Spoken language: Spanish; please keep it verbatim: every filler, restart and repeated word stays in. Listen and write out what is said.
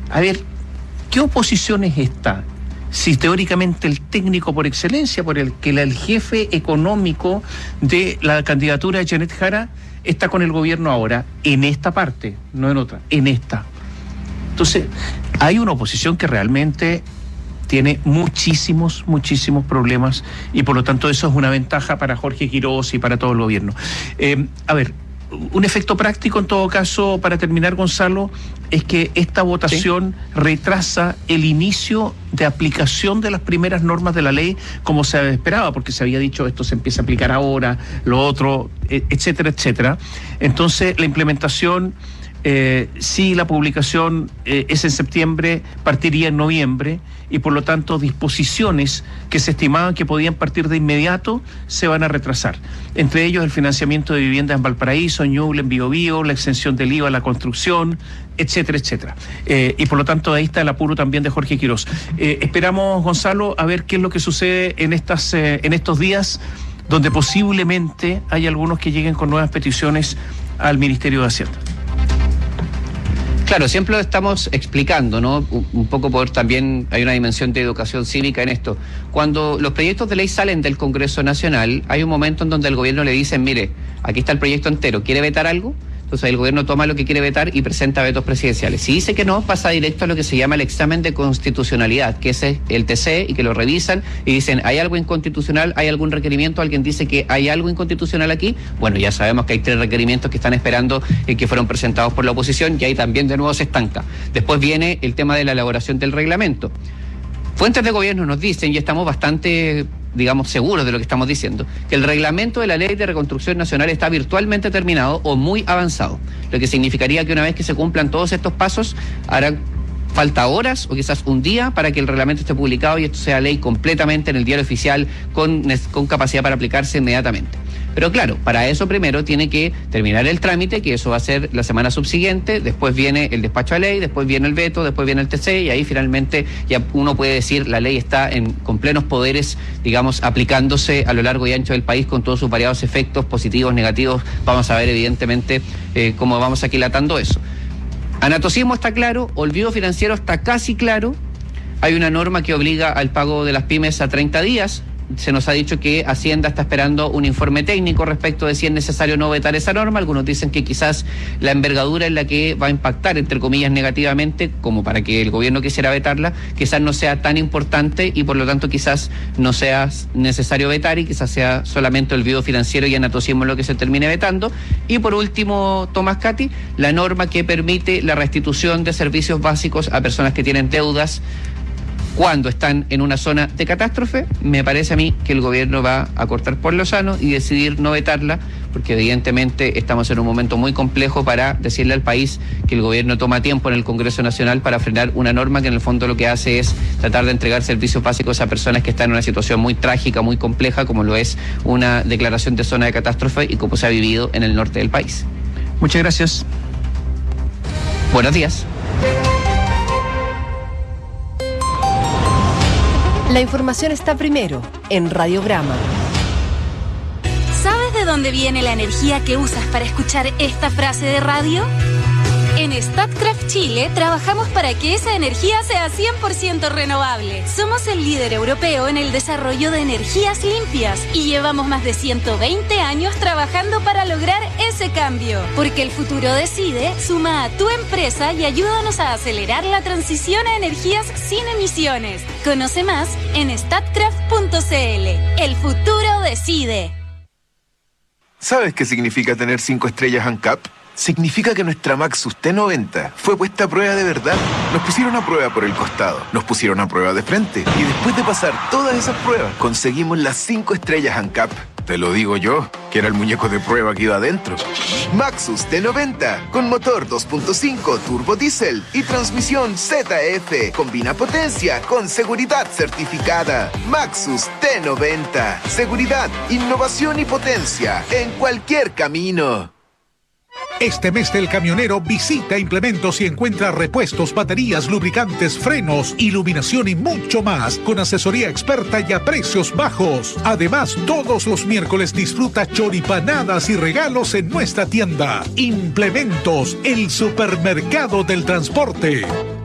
a ver, ¿qué oposición es esta? Si teóricamente el técnico por excelencia, por el que el jefe económico de la candidatura de Janet Jara está con el gobierno ahora, en esta parte, no en otra, en esta. Entonces, hay una oposición que realmente tiene muchísimos, muchísimos problemas y por lo tanto eso es una ventaja para Jorge Quiroz y para todo el gobierno. Eh, a ver, un efecto práctico en todo caso, para terminar, Gonzalo, es que esta votación ¿sí? retrasa el inicio de aplicación de las primeras normas de la ley como se esperaba, porque se había dicho esto se empieza a aplicar ahora, lo otro, etcétera, etcétera. Entonces la implementación, eh, si la publicación eh, es en septiembre, partiría en noviembre y por lo tanto disposiciones que se estimaban que podían partir de inmediato se van a retrasar. Entre ellos el financiamiento de viviendas en Valparaíso, en Ñuble, en Biobío, la exención del I V A a la construcción, etcétera, etcétera. Eh, y por lo tanto ahí está el apuro también de Jorge Quiroz. Eh, esperamos, Gonzalo, a ver qué es lo que sucede en, estas, eh, en estos días, donde posiblemente hay algunos que lleguen con nuevas peticiones al Ministerio de Hacienda. Claro, siempre lo estamos explicando, ¿no? Un poco por también hay una dimensión de educación cívica en esto. Cuando los proyectos de ley salen del Congreso Nacional, hay un momento en donde el gobierno le dicen, mire, aquí está el proyecto entero, ¿quiere vetar algo? Entonces el gobierno toma lo que quiere vetar y presenta vetos presidenciales. Si dice que no, pasa directo a lo que se llama el examen de constitucionalidad, que es el T C, y que lo revisan y dicen, ¿hay algo inconstitucional? ¿Hay algún requerimiento? ¿Alguien dice que hay algo inconstitucional aquí? Bueno, ya sabemos que hay tres requerimientos que están esperando y que fueron presentados por la oposición y ahí también de nuevo se estanca. Después viene el tema de la elaboración del reglamento. Fuentes de gobierno nos dicen, y estamos bastante, digamos, seguros de lo que estamos diciendo, que el reglamento de la Ley de Reconstrucción Nacional está virtualmente terminado o muy avanzado, lo que significaría que una vez que se cumplan todos estos pasos, harán falta horas o quizás un día para que el reglamento esté publicado y esto sea ley completamente en el diario oficial con, con capacidad para aplicarse inmediatamente. Pero claro, para eso primero tiene que terminar el trámite, que eso va a ser la semana subsiguiente, después viene el despacho a ley, después viene el veto, después viene el T C y ahí finalmente ya uno puede decir la ley está en, con plenos poderes, digamos, aplicándose a lo largo y ancho del país con todos sus variados efectos positivos, negativos. Vamos a ver evidentemente eh, cómo vamos aquilatando eso. Anatocismo está claro, olvido financiero está casi claro, hay una norma que obliga al pago de las pymes a treinta días. Se nos ha dicho que Hacienda está esperando un informe técnico respecto de si es necesario no vetar esa norma. Algunos dicen que quizás la envergadura en la que va a impactar, entre comillas, negativamente, como para que el gobierno quisiera vetarla, quizás no sea tan importante y por lo tanto quizás no sea necesario vetar y quizás sea solamente olvido financiero y anatocismo lo que se termine vetando. Y por último, Tomás Cati, la norma que permite la restitución de servicios básicos a personas que tienen deudas cuando están en una zona de catástrofe. Me parece a mí que el gobierno va a cortar por lo sano y decidir no vetarla, porque evidentemente estamos en un momento muy complejo para decirle al país que el gobierno toma tiempo en el Congreso Nacional para frenar una norma que en el fondo lo que hace es tratar de entregar servicios básicos a personas que están en una situación muy trágica, muy compleja, como lo es una declaración de zona de catástrofe y como se ha vivido en el norte del país. Muchas gracias. Buenos días. La información está primero en Radiograma. ¿Sabes de dónde viene la energía que usas para escuchar esta frase de radio? En Statkraft Chile trabajamos para que esa energía sea cien por ciento renovable. Somos el líder europeo en el desarrollo de energías limpias y llevamos más de ciento veinte años trabajando para lograr ese cambio. Porque el futuro decide, suma a tu empresa y ayúdanos a acelerar la transición a energías sin emisiones. Conoce más en statkraft punto c l. El futuro decide. ¿Sabes qué significa tener cinco estrellas ANCAP? Significa que nuestra Maxus T noventa fue puesta a prueba de verdad. Nos pusieron a prueba por el costado, nos pusieron a prueba de frente y después de pasar todas esas pruebas conseguimos las cinco estrellas ANCAP. Te lo digo yo, que era el muñeco de prueba que iba adentro. Maxus T noventa, con motor dos punto cinco turbo diésel y transmisión Z F. Combina potencia con seguridad certificada. Maxus T noventa. Seguridad, innovación y potencia en cualquier camino. Este mes del camionero visita Implementos y encuentra repuestos, baterías, lubricantes, frenos, iluminación y mucho más con asesoría experta y a precios bajos. Además, todos los miércoles disfruta choripanadas y regalos en nuestra tienda. Implementos, el supermercado del transporte.